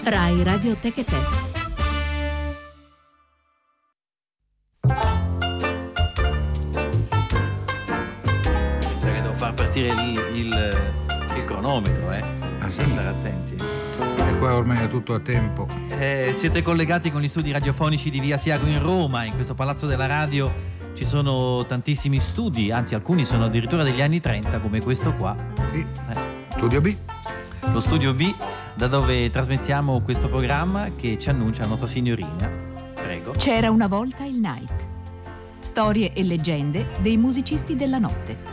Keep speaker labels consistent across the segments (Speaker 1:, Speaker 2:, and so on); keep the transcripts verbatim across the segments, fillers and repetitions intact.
Speaker 1: Rai Radio Tech e Te.
Speaker 2: Devo far partire il, il, il cronometro, eh.
Speaker 3: Ah, sì?
Speaker 2: Stare attenti.
Speaker 3: E qua ormai è tutto a tempo.
Speaker 2: Eh, siete collegati con gli studi radiofonici di Via Asiago in Roma. In questo palazzo della radio ci sono tantissimi studi, anzi alcuni sono addirittura degli anni trenta, come questo qua.
Speaker 3: Sì.
Speaker 2: Eh.
Speaker 3: Studio B.
Speaker 2: Lo Studio B, da dove trasmettiamo questo programma che ci annuncia la nostra signorina. Prego.
Speaker 1: C'era una volta il Night. Storie e leggende dei musicisti della notte.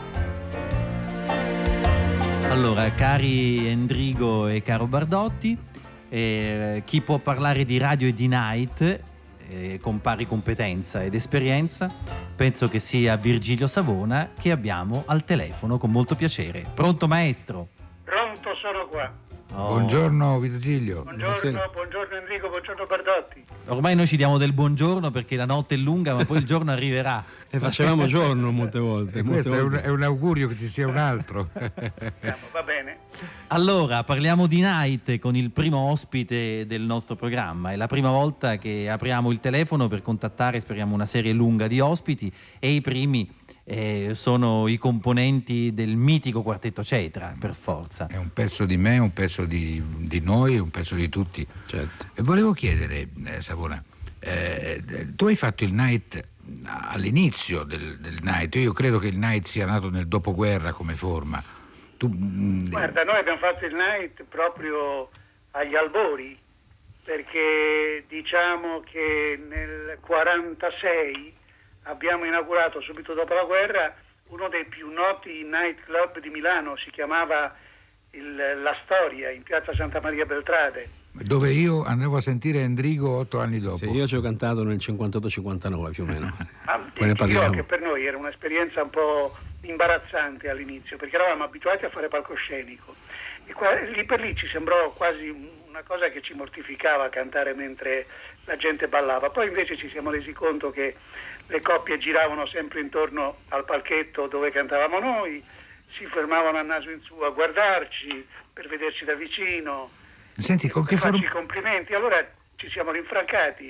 Speaker 2: Allora, cari Endrigo e caro Bardotti, eh, chi può parlare di radio e di night eh, con pari competenza ed esperienza, penso che sia Virgilio Savona, che abbiamo al telefono con molto piacere. Pronto, maestro?
Speaker 4: Pronto, sono qua.
Speaker 2: Oh.
Speaker 3: Buongiorno Virgilio.
Speaker 4: Buongiorno, buongiorno Enrico, buongiorno Bardotti.
Speaker 2: Ormai noi ci diamo del buongiorno perché la notte è lunga, ma poi il giorno arriverà.
Speaker 5: E facevamo giorno molte volte.
Speaker 3: E
Speaker 5: molte
Speaker 3: questo è un,
Speaker 5: volte.
Speaker 3: è un augurio che ci sia un altro.
Speaker 4: Va bene.
Speaker 2: Allora, parliamo di night con il primo ospite del nostro programma. È la prima volta che apriamo il telefono per contattare, speriamo, una serie lunga di ospiti, e i primi eh, sono i componenti del mitico quartetto Cetra, per forza.
Speaker 3: È un pezzo di me, un pezzo di, di noi, un pezzo di tutti.
Speaker 5: Certo.
Speaker 3: E volevo chiedere, eh, Savona, eh, tu hai fatto il night all'inizio del, del night. Io credo che il night sia nato nel dopoguerra come forma. Tu, mh,
Speaker 4: Guarda, noi abbiamo fatto il night proprio agli albori, perché diciamo che nel quarantasei abbiamo inaugurato, subito dopo la guerra, uno dei più noti night club di Milano. Si chiamava il, La Storia, in piazza Santa Maria Beltrade,
Speaker 3: dove io andavo a sentire Endrigo otto anni dopo.
Speaker 5: Sì, io ci ho cantato nel cinquantotto cinquantanove più o meno.
Speaker 4: Ah,
Speaker 5: Poi ne
Speaker 4: ti
Speaker 5: parliamo.
Speaker 4: dirò che per noi era un'esperienza un po' imbarazzante all'inizio, perché eravamo abituati a fare palcoscenico e qua, lì per lì ci sembrò quasi una cosa che ci mortificava cantare mentre la gente ballava. Poi invece ci siamo resi conto che le coppie giravano sempre intorno al palchetto dove cantavamo noi, si fermavano a naso in su a guardarci per vederci da vicino,
Speaker 3: Senti, con
Speaker 4: per
Speaker 3: che
Speaker 4: farci
Speaker 3: forma...
Speaker 4: i complimenti. Allora ci siamo rinfrancati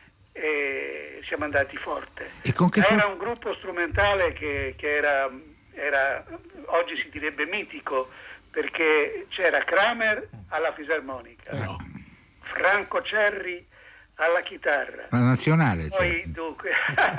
Speaker 4: e siamo andati forte.
Speaker 3: E con che
Speaker 4: Era
Speaker 3: for-
Speaker 4: un gruppo strumentale che, che era, era oggi si direbbe mitico, perché c'era Kramer alla fisarmonica,
Speaker 5: No.
Speaker 4: Franco Cerri alla chitarra,
Speaker 3: La nazionale,
Speaker 4: poi
Speaker 3: cioè.
Speaker 4: dunque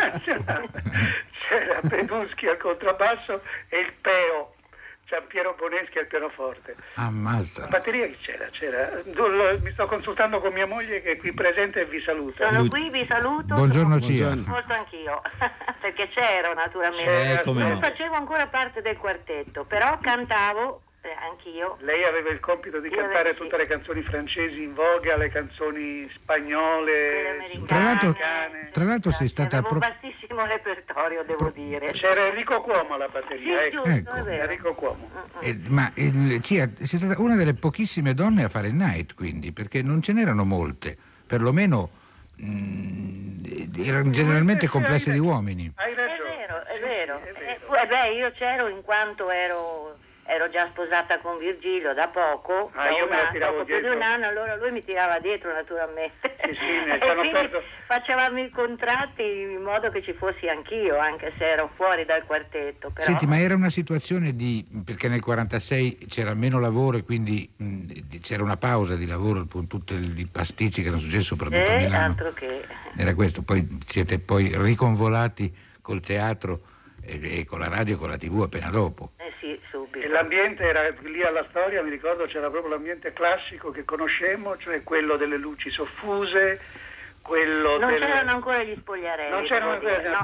Speaker 4: c'era Peduschi al contrabbasso e il Peo, Giampiero Boneschi al pianoforte.
Speaker 3: Ammazza.
Speaker 4: La batteria che c'era? C'era. Lo- Mi sto consultando con mia moglie che è qui presente e vi saluta.
Speaker 6: Sono qui, vi saluto.
Speaker 3: Buongiorno,
Speaker 6: sono
Speaker 3: Cia.
Speaker 5: Buongiorno.
Speaker 6: molto anch'io, perché c'ero naturalmente.
Speaker 4: C'era,
Speaker 2: come
Speaker 6: Non
Speaker 2: no.
Speaker 6: facevo ancora parte del quartetto, però cantavo eh, anch'io.
Speaker 4: Lei aveva il compito di
Speaker 6: Io
Speaker 4: cantare
Speaker 6: avevo-
Speaker 4: tutte le canzoni francesi in voga, le canzoni
Speaker 6: Quelle
Speaker 4: spagnole,
Speaker 6: americane.
Speaker 3: Tra l'altro,
Speaker 4: americane.
Speaker 3: tra l'altro sei stata...
Speaker 6: Avevo
Speaker 3: pro-
Speaker 6: un vastissimo repertorio, devo dire.
Speaker 4: C'era Enrico Cuomo alla
Speaker 6: Sì,
Speaker 4: batteria, ecco.
Speaker 6: giusto,
Speaker 3: Ecco.
Speaker 6: è vero.
Speaker 4: Enrico Cuomo.
Speaker 3: Eh, ma il, Cia, sei stata una delle pochissime donne a fare il night, quindi, perché non ce n'erano molte, perlomeno mh, erano generalmente
Speaker 4: Sì,
Speaker 3: complesse
Speaker 4: hai
Speaker 3: di
Speaker 4: ragione.
Speaker 3: uomini.
Speaker 4: Hai
Speaker 6: È
Speaker 4: ragione.
Speaker 6: vero, è
Speaker 4: Sì,
Speaker 6: vero.
Speaker 4: è
Speaker 6: Eh,
Speaker 4: vero.
Speaker 6: fu- eh, beh, io c'ero in quanto ero, ero già sposata con Virgilio da poco,
Speaker 4: Ah,
Speaker 6: da
Speaker 4: io
Speaker 6: un
Speaker 4: me la
Speaker 6: anno,
Speaker 4: tiravo
Speaker 6: poco più di
Speaker 4: dietro.
Speaker 6: un anno, allora lui mi tirava dietro naturalmente.
Speaker 4: Sì, sì, ne
Speaker 6: E
Speaker 4: sono
Speaker 6: quindi
Speaker 4: certo.
Speaker 6: facevamo i contratti in modo che ci fossi anch'io, anche se ero fuori dal quartetto. Però...
Speaker 3: Senti, ma era una situazione di... perché nel quarantasei c'era meno lavoro e quindi mh, c'era una pausa di lavoro con tutti i pasticci che erano successi soprattutto a
Speaker 6: Eh,
Speaker 3: Milano.
Speaker 6: altro che...
Speaker 3: Era questo, poi siete poi riconvolati col teatro e, e con la radio e con la tivù appena dopo.
Speaker 6: Eh sì, subito.
Speaker 4: E l'ambiente era lì alla Storia, mi ricordo c'era proprio l'ambiente classico che conoscemmo, cioè quello delle luci soffuse, quello
Speaker 6: Non
Speaker 4: del...
Speaker 6: c'erano ancora gli spogliarelli.
Speaker 4: Non c'erano
Speaker 6: devo dire,
Speaker 4: ancora-
Speaker 6: no.